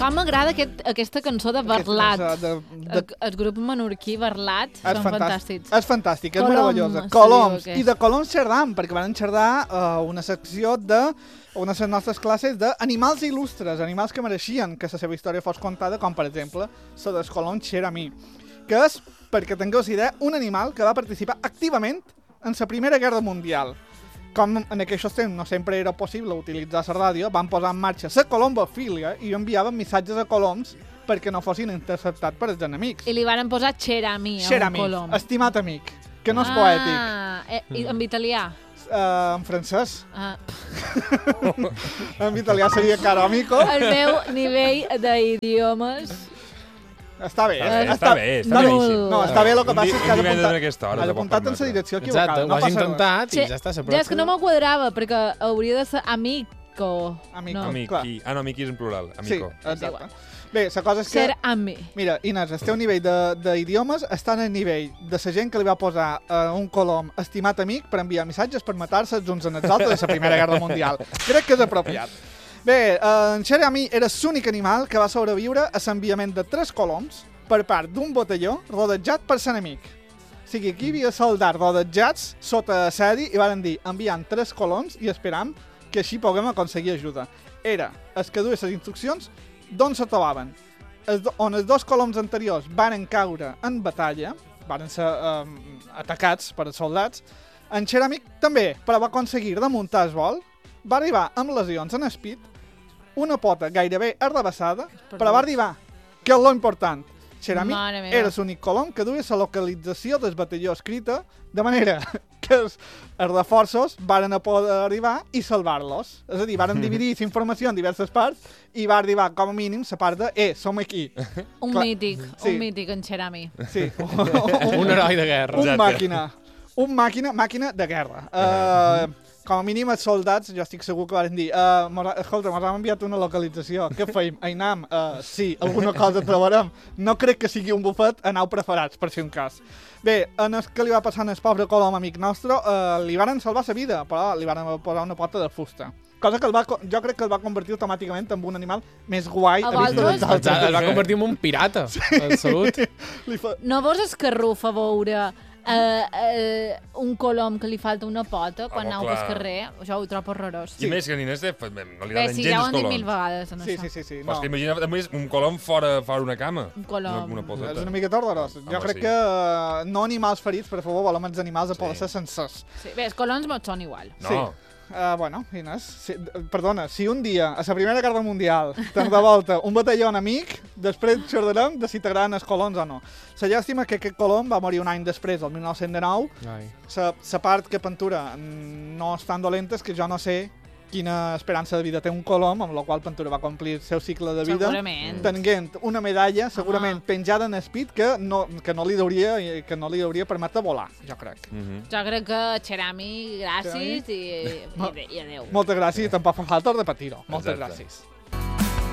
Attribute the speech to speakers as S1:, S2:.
S1: Com m'agrada aquesta cançó de Barlat. El grup menorquí Barlat són fantàstics.
S2: És fantàstic, és meravellosa. Coloms. I de Coloms xerdam, perquè van xerdar una secció de una de les nostres classes d'animals il·lustres, animals que mereixien que la seva història fos contada, com per exemple la del colom xeramí, que és, perquè tingueu idea, un animal que va participar activament en la Primera Guerra Mundial. Com en aquests temps no sempre era possible utilitzar la ràdio, van posar en marxa la colombofília i enviaven missatges a coloms perquè no fossin interceptats per els enemics.
S1: I li van posar xeramí a un colom.
S2: Estimat amic, que no és poètic.
S1: I en italià?
S2: En francès. En italià seria caro amico.
S1: El meu nivell d'idiomes...
S2: Està bé.
S3: Està bé.
S2: No, està bé, el que passa és que
S3: has
S2: apuntat en la direcció equivocada.
S4: Exacte, ho has intentat i ja està.
S1: Ja és que no m'ho quadrava, perquè hauria de ser amico.
S3: Amiqui. No, amiqui és en plural. Amico.
S2: Sí, exacte. Bé, la cosa és que...
S1: Ser ami.
S2: Mira, Inés, el teu nivell d'idiomes està en el nivell de la gent que li va posar un colom estimat amic per enviar missatges per matar-se els uns en els altres a la Primera Guerra Mundial. Crec que és apropiat. Bé, en Xerami era l'únic animal que va sobreviure a l'enviament de 3 coloms per part d'un batalló rodejat per l'enemic. O sigui, aquí hi havia soldats rodejats sota assedi i van dir enviant 3 coloms i esperam que així puguem aconseguir ajuda. Era el que duia les instruccions d'on se trobaven. On els 2 coloms anteriors van caure en batalla, van ser atacats per els soldats, en Xerami també, però va aconseguir remuntar el vol, va arribar amb lesions en espit, una pota gairebé arrabassada, però va arribar, que és l'important. Xerami era l'únic colom que duia la localització del batalló escrita, de manera que els reforços varen poder arribar i salvar-los. És a dir, varen dividir la informació en diverses parts i va arribar, com a mínim, la part de som aquí.
S1: Un mític en Xerami.
S2: Sí.
S4: Un heroi de guerra.
S2: Màquina de guerra. Com a mínim els soldats, jo estic segur que van dir escolta, mos han enviat una localització, què feim? Ainam? Sí, alguna cosa trobarem. No crec que sigui un bufet, anau preparats, per si un cas. Bé, en el que li va passar al pobre colom amic nostre, li van salvar la vida, però li van posar una pota de fusta. Cosa que jo crec que el va convertir automàticament en un animal més guai.
S4: El va convertir en un pirata, en salut.
S1: No vos escarrufa veure un colom que li falta una pota quan aneu pel carrer, això ho trobo horrorós.
S3: I més que ni no li agraden gens els coloms.
S1: Sí, ja ho han dit 1000 vegades en això.
S2: Sí.
S3: Però és que imagina també un colom fora una cama.
S1: Un colom.
S2: És una miqueta horrorós. Jo crec que no animals ferits, per favor, volem els animals a poder ser sencers.
S1: Bé, els coloms no són igual.
S3: No.
S2: Bueno, Inés, perdona, si un dia, a la Primera Guerra Mundial, te'n de volta un batalló enemic, després xerrarem de si t'agraden els colons o no. La llàstima que aquest colom va morir un any després, el 1909. La part que pintura no és tan dolenta, és que jo no sé quina esperança de vida té un colom, amb la qual Ventura va complir el seu cicle de vida, tenint una medalla, segurament penjada en espit, que no li hauria permetre volar, jo crec.
S1: Jo crec que Xerami, gràcies i adeu.
S2: Moltes gràcies, tampoc fa falta repetir-ho. Moltes gràcies.